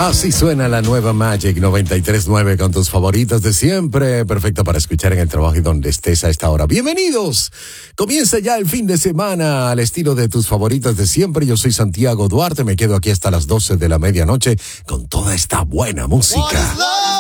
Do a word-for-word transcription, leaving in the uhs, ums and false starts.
Así suena la nueva Magic noventa y tres punto nueve con tus favoritos de siempre. Perfecto para escuchar en el trabajo y donde estés a esta hora. Bienvenidos. Comienza ya el fin de semana al estilo de tus favoritos de siempre. Yo soy Santiago Duarte. Me quedo aquí hasta las doce de la medianoche con toda esta buena música.